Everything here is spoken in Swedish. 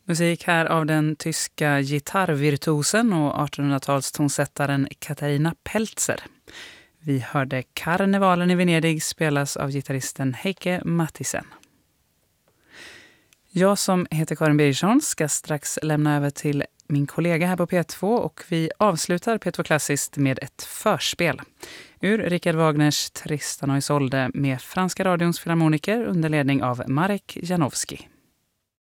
Musik här av den tyska gitarrvirtuosen och 1800-talstonsättaren Katharina Peltzer. Vi hörde Karnevalen i Venedig spelas av gitarristen Heike Mattisen. Jag som heter Karin Birgersson ska strax lämna över till min kollega här på P2 och vi avslutar P2 Klassiskt med ett förspel. Ur Richard Wagners Tristan och Isolde med franska radions filharmoniker under ledning av Marek Janowski.